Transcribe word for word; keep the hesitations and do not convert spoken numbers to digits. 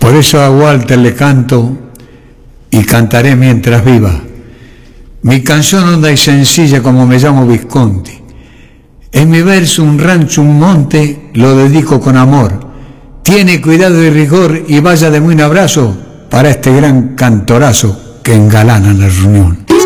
Por eso a Walter le canto y cantaré mientras viva. Mi canción honda y sencilla como me llamo Visconti. En mi verso un rancho, un monte, lo dedico con amor. Tiene cuidado y rigor y vaya de mí un abrazo para este gran cantorazo que engalana la reunión.